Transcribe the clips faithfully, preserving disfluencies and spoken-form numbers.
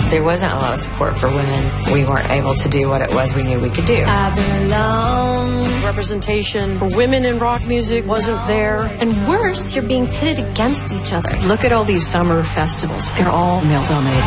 There wasn't a lot of support for women. We weren't able to do what it was we knew we could do. I belong. Representation for women in rock music wasn't there. And worse, you're being pitted against each other. Look at all these summer festivals. They're all male-dominated.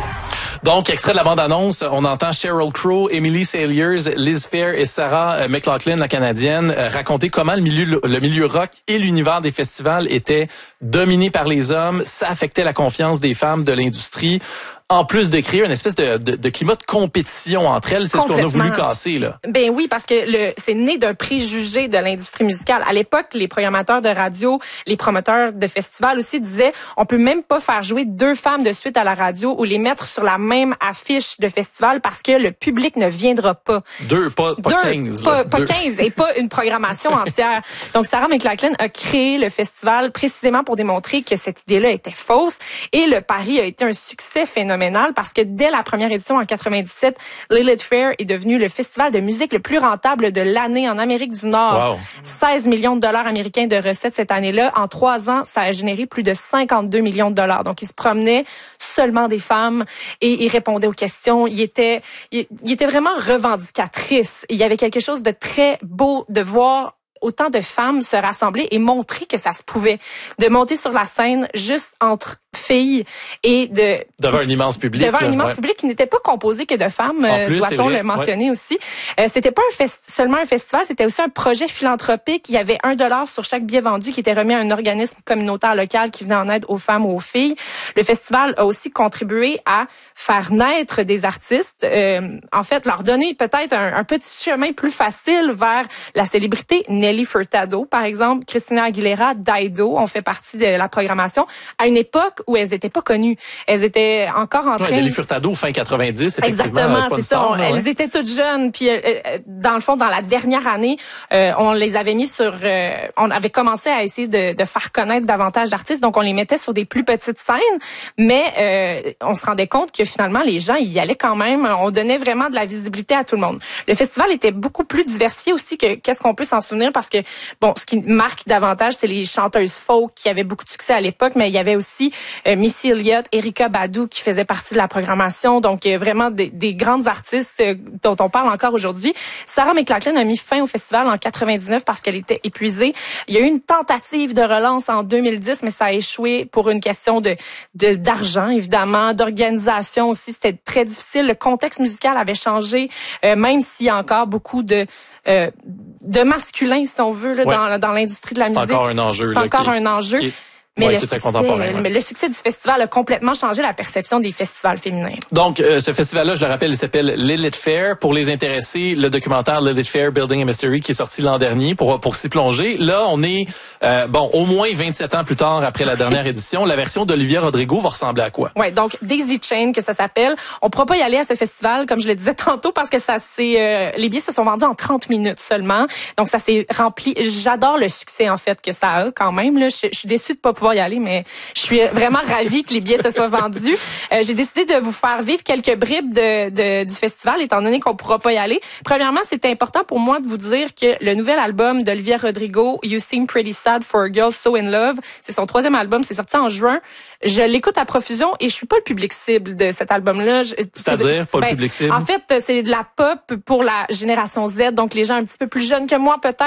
Donc, extrait de la bande-annonce, on entend Sheryl Crow, Emily Saliers, Liz Phair et Sarah McLachlan, la Canadienne, raconter comment le milieu, le milieu rock et l'univers des festivals étaient dominés par les hommes. Ça affectait la confiance des femmes de l'industrie. En plus de créer une espèce de, de, de climat de compétition entre elles, c'est ce qu'on a voulu casser, là. Ben oui, parce que le c'est né d'un préjugé de l'industrie musicale. À l'époque, les programmateurs de radio, les promoteurs de festivals aussi disaient, on peut même pas faire jouer deux femmes de suite à la radio ou les mettre sur la même affiche de festival parce que le public ne viendra pas. Deux, pas, pas deux, quinze. Pas, là, pas deux. quinze et pas une programmation entière. Donc, Sarah McLachlan a créé le festival précisément pour démontrer que cette idée-là était fausse et le pari a été un succès phénoménal parce que dès la première édition en quatre-vingt-dix-sept, Lilith Fair est devenu le festival de musique le plus rentable de l'année en Amérique du Nord. Wow. seize millions de dollars américains de recettes cette année-là. En trois ans, ça a généré plus de cinquante-deux millions de dollars. Donc, il se promenait seulement des femmes et il répondait aux questions. Il était, il, il était vraiment revendicatrice. Il y avait quelque chose de très beau de voir autant de femmes se rassembler et montrer que ça se pouvait. De monter sur la scène juste entre filles et de... Devant un immense public. Devant là, un immense ouais. public qui n'était pas composé que de femmes, En plus, doit-on vrai, le mentionner ouais. aussi. Euh, c'était pas un fest- seulement un festival, c'était aussi un projet philanthropique. Il y avait un dollar sur chaque billet vendu qui était remis à un organisme communautaire local qui venait en aide aux femmes ou aux filles. Le festival a aussi contribué à faire naître des artistes, euh, en fait, leur donner peut-être un, un petit chemin plus facile vers la célébrité. Nelly Furtado, par exemple, Christina Aguilera, Dido ont fait partie de la programmation à une époque où elles étaient pas connues. Elles étaient encore en train... Ouais, Nelly Furtado, fin quatre-vingt-dix, effectivement. Exactement, c'est, c'est ça. star, On, là, elles ouais. étaient toutes jeunes, puis euh, dans le fond, dans la dernière année, euh, on les avait mis sur... Euh, on avait commencé à essayer de, de faire connaître davantage d'artistes, donc on les mettait sur des plus petites scènes, mais euh, on se rendait compte que finalement, les gens y allaient quand même. On donnait vraiment de la visibilité à tout le monde. Le festival était beaucoup plus diversifié aussi que qu'est-ce qu'on peut s'en souvenir, parce que, bon, ce qui marque davantage, c'est les chanteuses folk qui avaient beaucoup de succès à l'époque, mais il y avait aussi euh, Missy Elliott, Erykah Badu qui faisaient partie de la programmation, donc euh, vraiment des, des grandes artistes euh, dont on parle encore aujourd'hui. Sarah McLachlan a mis fin au festival en quatre-vingt-dix-neuf parce qu'elle était épuisée. Il y a eu une tentative de relance en deux mille dix, mais ça a échoué pour une question de, de d'argent, évidemment, d'organisation aussi. C'était très difficile. Le contexte musical avait changé, euh, même s'il y a encore beaucoup de euh, de masculin, si on veut, là, ouais. dans, dans l'industrie de la c'est musique. C'est encore un enjeu. C'est là, encore qui, un enjeu. Qui... Mais, ouais, le succès, ouais. le succès du festival a complètement changé la perception des festivals féminins. Donc, euh, ce festival-là, je le rappelle, il s'appelle Lilith Fair. Pour les intéressés, le documentaire Lilith Fair, Building a Mystery, qui est sorti l'an dernier, pour pour s'y plonger. Là, on est, euh, bon, au moins vingt-sept ans plus tard, après la dernière édition. La version d'Olivia Rodrigo va ressembler à quoi? Ouais, donc Daisy Chain, que ça s'appelle. On ne pourra pas y aller à ce festival, comme je le disais tantôt, parce que ça c'est euh, les billets se sont vendus en trente minutes seulement. Donc, ça s'est rempli. J'adore le succès, en fait, que ça a quand même. Là, je, je suis déçue de pas pouvoir y aller, mais je suis vraiment ravie que les billets se soient vendus. Euh, j'ai décidé de vous faire vivre quelques bribes de, de, du festival, étant donné qu'on pourra pas y aller. Premièrement, c'était important pour moi de vous dire que le nouvel album d'Olivia Rodrigo, You Seem Pretty Sad for a Girl So in Love, c'est son troisième album, c'est sorti en juin. Je l'écoute à profusion et je suis pas le public cible de cet album-là. Je, C'est-à-dire, pas ben, le public cible? En fait, c'est de la pop pour la génération Z, donc les gens un petit peu plus jeunes que moi peut-être.